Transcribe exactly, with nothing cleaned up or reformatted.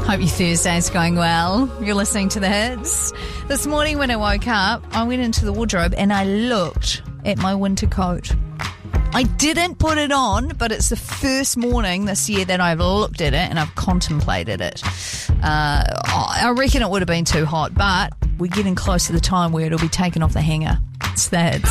Hope your Thursday's going well. You're listening to The Hits. This morning when I woke up, I went into the wardrobe and I looked at my winter coat. I didn't put it on, but it's the first morning this year that I've looked at it and I've contemplated it. Uh, I reckon it would have been too hot, but we're getting close to the time where it'll be taken off the hanger. It's The Hits.